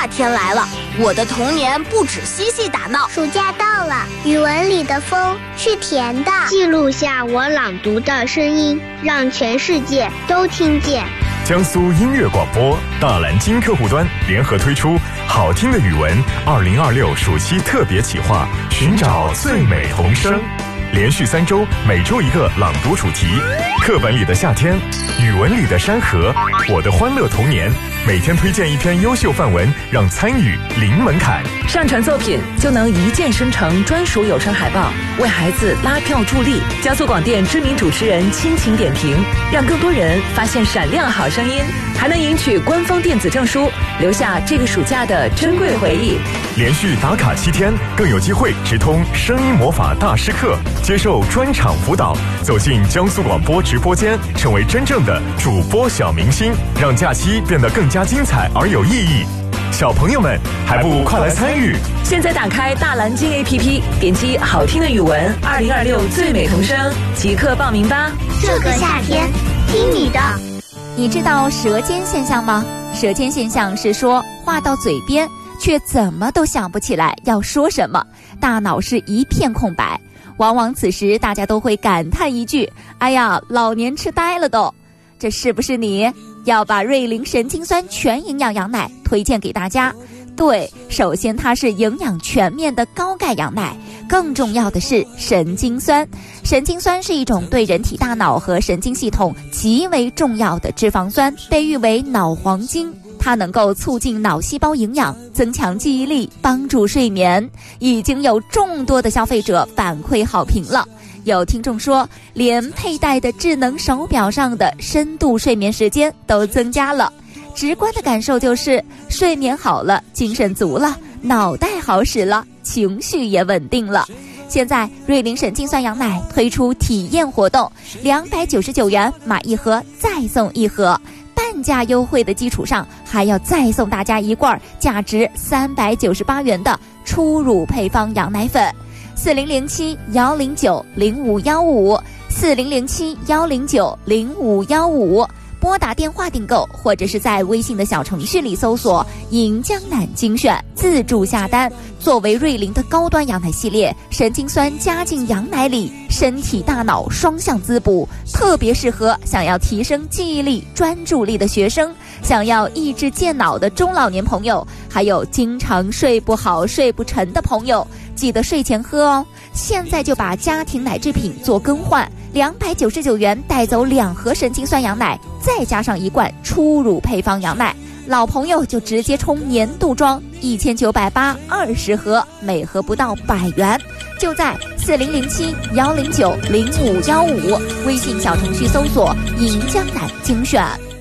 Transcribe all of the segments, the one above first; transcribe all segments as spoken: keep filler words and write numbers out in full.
夏天来了，我的童年不止嬉戏打闹。 暑假到了，语文里的风是甜的， 记录下我朗读的声音，让全世界都听见。 江苏音乐广播大蓝鲸客户端联合推出好听的语文二零二六暑期特别企划，寻找最美童声，连续三周，每周一个朗读主题，课本里的夏天，语文里的山河，我的欢乐童年。每天推荐一篇优秀范文，让参与零门槛。 上传作品就能一键生成专属有声海报，为孩子拉票助力。江苏广电知名主持人亲情点评，让更多人发现闪亮好声音，还能赢取官方电子证书，留下这个暑假的珍贵回忆。 连续打卡七天，更有机会直通声音魔法大师课，接受专场辅导，走进江苏广播直播间，成为真正的主播小明星，让假期变得更加精彩而有意义。小朋友们还不快来参与？ 现在打开大蓝鲸 A P P， 点击好听的语文二零二六最美童声，即刻报名吧。 这个夏天听你的。 你知道舌尖现象吗？舌尖现象是说话到嘴边却怎么都想不起来要说什么，大脑是一片空白。往往此时大家都会感叹一句，哎呀，老年痴呆了都。这是不是你？要把瑞麟神经酸全营养羊奶推荐给大家。对，首先它是营养全面的高钙羊奶，更重要的是神经酸。神经酸是一种对人体大脑和神经系统极为重要的脂肪酸，被誉为脑黄金。它能够促进脑细胞营养，增强记忆力，帮助睡眠。已经有众多的消费者反馈好评了。有听众说，连佩戴的智能手表上的深度睡眠时间都增加了。直观的感受就是睡眠好了，精神足了，脑袋好使了，情绪也稳定了。现在瑞麟神经酸羊奶推出体验活动，两百九十九元买一盒再送一盒，半价优惠的基础上还要再送大家一罐价值三百九十八元的初乳配方羊奶粉。四零零七幺零九零五幺五，四零零七幺零九零五幺五，拨打电话订购，或者是在微信的小程序里搜索银江奶精选，自助下单。作为瑞麟的高端羊奶系列，神经酸加进羊奶里，身体大脑双向滋补，特别适合想要提升记忆力专注力的学生，想要益智健脑的中老年朋友，还有经常睡不好睡不沉的朋友，记得睡前喝哦。现在就把家庭奶制品做更换，两百九十九元带走两盒神经酸羊奶，再加上一罐初乳配方羊奶。老朋友就直接冲年度装，一千九百八二十盒，每盒不到百元。就在四零零七幺零九零五幺五，微信小程序搜索银江奶精选。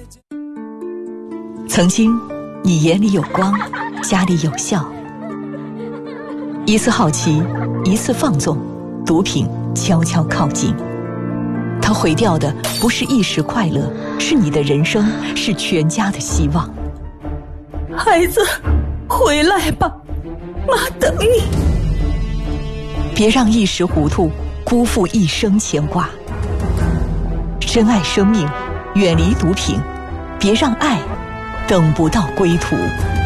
曾经你眼里有光，家里有笑，一次好奇，一次放纵，毒品悄悄靠近。它毁掉的不是一时快乐，是你的人生，是全家的希望。 孩子，回来吧，妈等你。 别让一时糊涂辜负一生牵挂。珍爱生命，远离毒品，别让爱等不到归途。